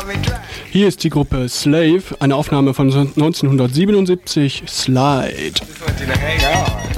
Hier ist die Gruppe Slave, eine Aufnahme von 1977, Slide. Just want you to hang on.